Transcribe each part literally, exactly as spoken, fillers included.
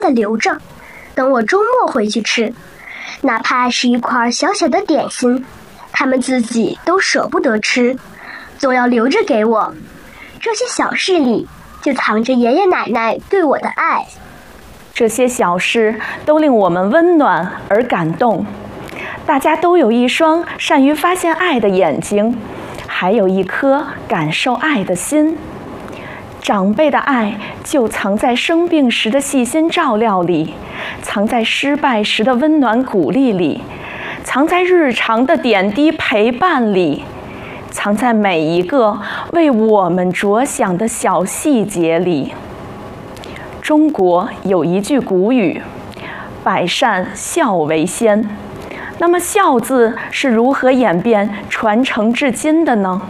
的留着，等我周末回去吃。哪怕是一块小小的点心，他们自己都舍不得吃，总要留着给我。这些小事里，就藏着爷爷奶奶对我的爱。 这些小事都令我们温暖而感动。大家都有一双善于发现爱的眼睛，还有一颗感受爱的心。长辈的爱就藏在生病时的细心照料里，藏在失败时的温暖鼓励里，藏在日常的点滴陪伴里，藏在每一个为我们着想的小细节里。中国有一句古语，百善孝为先。那么孝字是如何演变传承至今的呢？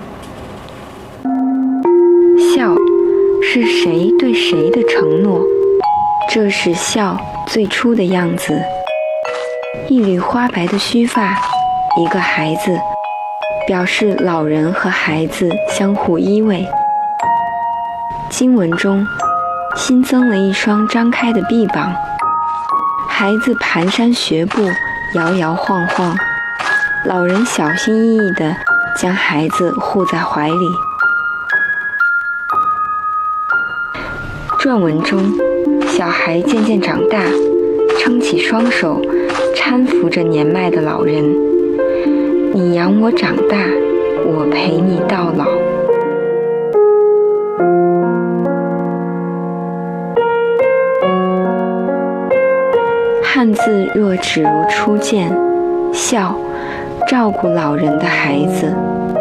孝是谁对谁的承诺，这是孝最初的样子。一缕花白的须发，一个孩子，表示老人和孩子相互依偎。经文中新增了一双张开的臂膀，孩子蹒跚学步，摇摇晃晃，老人小心翼翼地将孩子护在怀里。传文中，小孩渐渐长大，撑起双手，搀扶着年迈的老人。你养我长大，我陪你到老。汉字若只如初见，孝，照顾老人的孩子。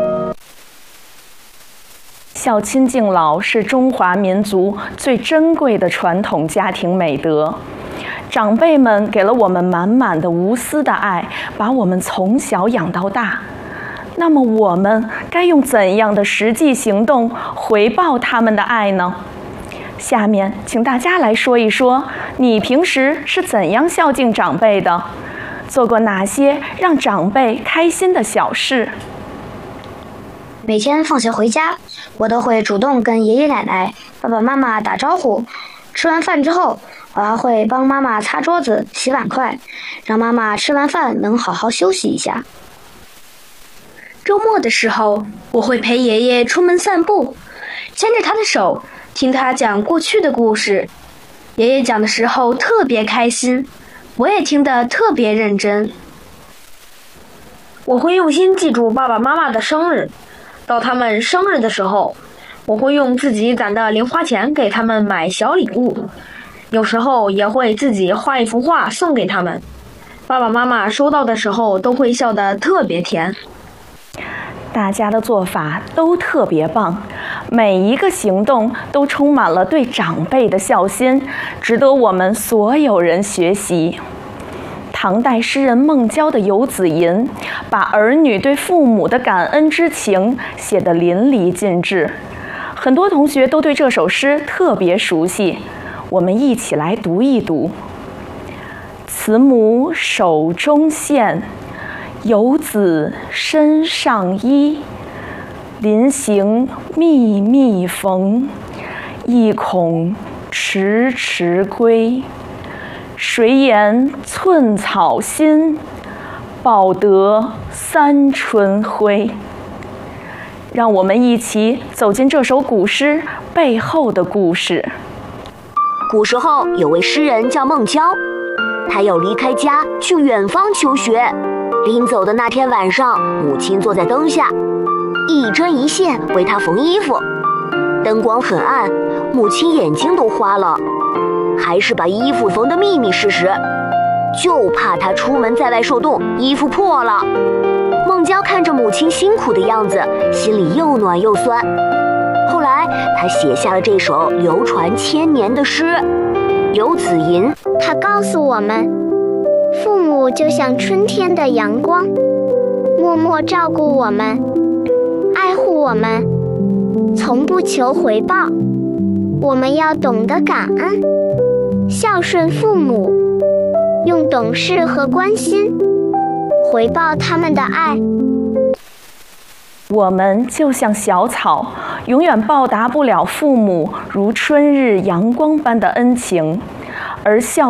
孝亲敬老是中华民族最珍贵的传统家庭美德。长辈们给了我们满满的无私的爱，把我们从小养到大。那么我们该用怎样的实际行动回报他们的爱呢？下面请大家来说一说，你平时是怎样孝敬长辈的？做过哪些让长辈开心的小事？ 每天放学回家，我都会主动跟爷爷奶奶、爸爸妈妈打招呼。吃完饭之后，我还会帮妈妈擦桌子、洗碗筷，让妈妈吃完饭能好好休息一下。周末的时候，我会陪爷爷出门散步，牵着他的手，听他讲过去的故事。爷爷讲的时候特别开心，我也听得特别认真。我会用心记住爸爸妈妈的生日，到他们生日的时候，我会用自己攒的零花钱给他们买小礼物，有时候也会自己画一幅画送给他们。爸爸妈妈收到的时候都会笑得特别甜。 大家的做法都特别棒，每一个行动都充满了对长辈的孝心，值得我们所有人学习。唐代诗人孟郊的《游子吟》把儿女对父母的感恩之情写得淋漓尽致，很多同学都对这首诗特别熟悉，我们一起来读一读。慈母手中线，游子身上衣。临行密密缝，意恐迟迟归。谁言寸草心，报得三春晖。让我们一起走进这首古诗背后的故事。 古时候有位诗人叫孟郊，他要离开家去远方求学。临走的那天晚上，母亲坐在灯下，一针一线为他缝衣服。灯光很暗，母亲眼睛都花了，还是把衣服缝得密密实实，就怕他出门在外受冻，衣服破了。孟郊看着母亲辛苦的样子，心里又暖又酸。后来他写下了这首流传千年的诗《游子吟》。 他告诉我们，父母就像春天的阳光，默默照顾我们，爱护我们，从不求回报。我们要懂得感恩，孝顺父母，用懂事和关心回报他们的爱。 我们就像小草，永远报答不了父母如春日阳光般的恩情， 而孝